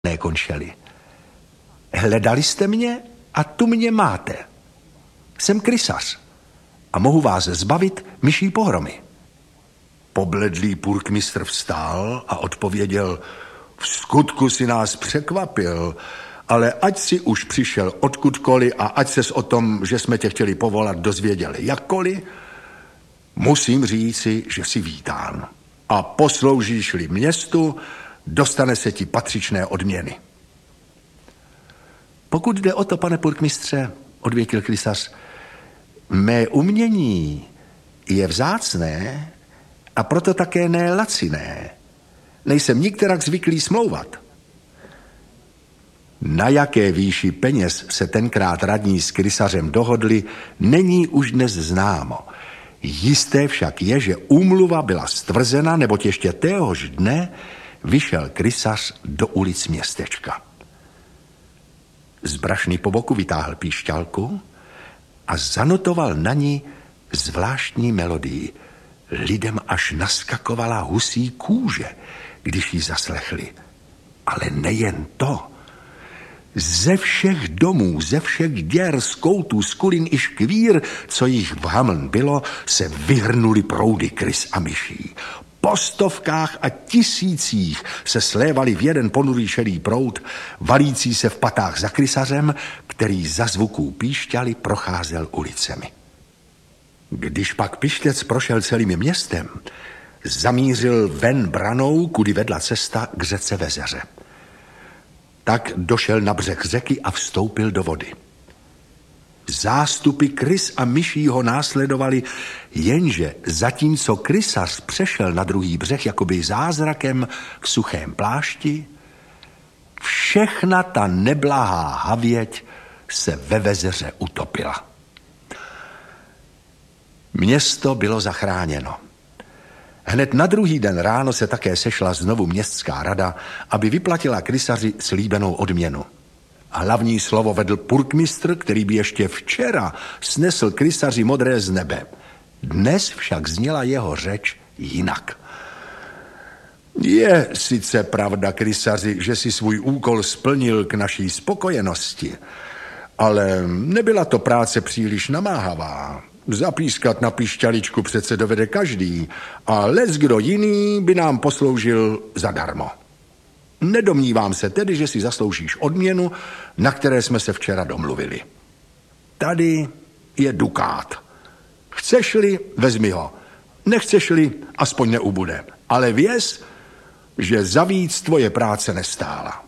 nekončeli. Hledali jste mě a tu mě máte. Jsem krysař a mohu vás zbavit myší pohromy. Pobledlý purkmistr vstál a odpověděl: v skutku si nás překvapil, ale ať si už přišel odkudkoliv a ať ses o tom, že jsme tě chtěli povolat, dozvěděli jakkoliv, musím říci, že jsi vítán. A posloužíš-li městu, dostane se ti patřičné odměny. Pokud jde o to, pane purkmistře, odvětil krysař, mé umění je vzácné a proto také ne laciné. Nejsem nikterak zvyklý smlouvat. Na jaké výši peněz se tenkrát radní s krysařem dohodli, není už dnes známo. Jisté však je, že úmluva byla stvrzena, neboť ještě téhož dne vyšel krysař do ulic městečka. Z brašny po boku vytáhl píšťalku a zanotoval na ní zvláštní melodii. Lidem až naskakovala husí kůže, když ji zaslechli. Ale nejen to. Ze všech domů, ze všech děr, z koutů, z kulin i škvír, co jich v Hameln bylo, se vyhrnuli proudy krys a myší. Po stovkách a tisících se slévali v jeden ponurý šedý proud, valící se v patách za krysařem, který za zvuků píšťaly procházel ulicemi. Když pak pištěc prošel celým městem, zamířil ven branou, kudy vedla cesta k řece Vezeře. Tak došel na břeh řeky a vstoupil do vody. Zástupy krys a myší ho následovali, jenže zatímco krysař přešel na druhý břeh jakoby zázrakem v suchém plášti, všechna ta neblahá havěť se ve Vezeře utopila. Město bylo zachráněno. Hned na druhý den ráno se také sešla znovu městská rada, aby vyplatila krysaři slíbenou odměnu. Hlavní slovo vedl purkmistr, který by ještě včera snesl krysaři modré z nebe. Dnes však zněla jeho řeč jinak. Je sice pravda, krysaři, že si svůj úkol splnil k naší spokojenosti, ale nebyla to práce příliš namáhavá. Zapískat na píšťaličku přece dovede každý a leckdo jiný by nám posloužil zadarmo. Nedomnívám se tedy, že si zasloužíš odměnu, na které jsme se včera domluvili. Tady je dukát. Chceš-li, vezmi ho. Nechceš-li, aspoň neubude. Ale věz, že za víc tvoje práce nestála.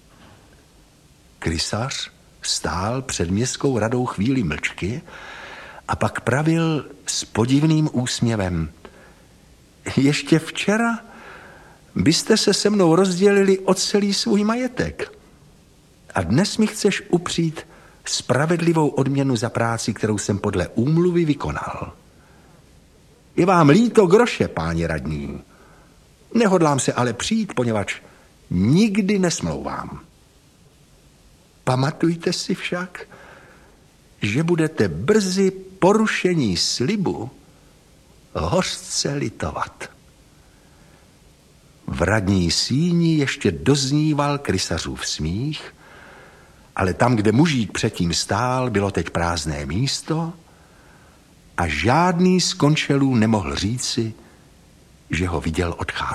Krysař stál před městskou radou chvíli mlčky a pak pravil s podivným úsměvem. Ještě včera byste se se mnou rozdělili o celý svůj majetek. A dnes mi chceš upřít spravedlivou odměnu za práci, kterou jsem podle úmluvy vykonal. Je vám líto groše, páni radní. Nehodlám se ale přijít, poněvadž nikdy nesmlouvám. Pamatujte si však, že budete brzy porušení slibu hořce litovat. V radní síni ještě dozníval krysařův smích, ale tam, kde mužík předtím stál, bylo teď prázdné místo a žádný z končelů nemohl říci, že ho viděl odcházet.